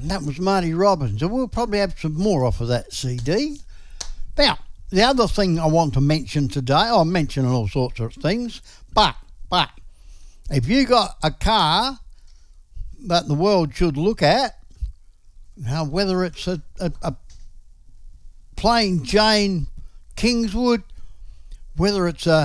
And that was Marty Robbins, and we'll probably have some more off of that CD. Now, the other thing I want to mention today, I'm mentioning all sorts of things, but if you got a car that the world should look at, now whether it's a plain Jane Kingswood, whether it's an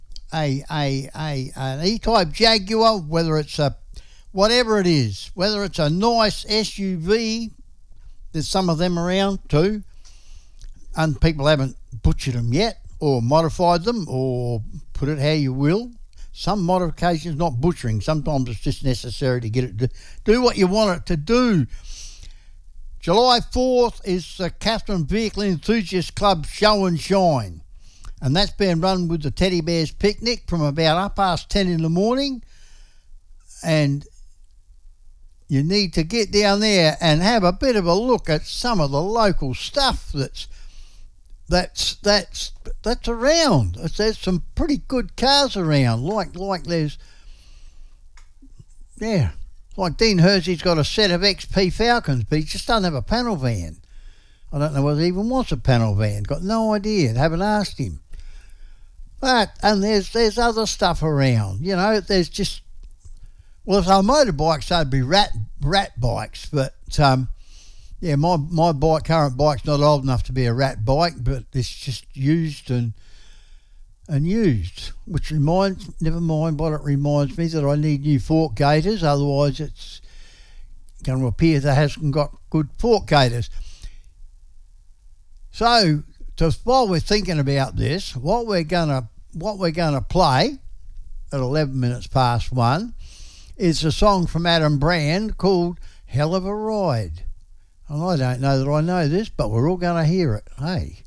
E-Type Jaguar, whether it's a whatever it is, whether it's a nice SUV, there's some of them around too, and people haven't butchered them yet or modified them, or put it how you will. Some modifications, not butchering, sometimes it's just necessary to get it to do what you want it to do. July 4th is the Catherine Vehicle Enthusiast Club Show and Shine, and that's being run with the Teddy Bears Picnic from about 10:30 in the morning, and you need to get down there and have a bit of a look at some of the local stuff that's around. There's some pretty good cars around, like there's, yeah, like Dean Hersey's got a set of XP Falcons, but he just doesn't have a panel van. I don't know whether he even wants a panel van. Got no idea. Haven't asked him. And there's other stuff around. You know, there's just, well, if they're motorbikes, they'd be rat bikes. But yeah, my current bike's not old enough to be a rat bike, but it's just used and used. Which never mind what it reminds me, that I need new fork gaiters. Otherwise, it's going to appear that it hasn't got good fork gaiters. So, while we're thinking about this, what we're gonna play at 1:11 is a song from Adam Brand called "Hell of a Ride." And I don't know that I know this, but we're all going to hear it. Hey.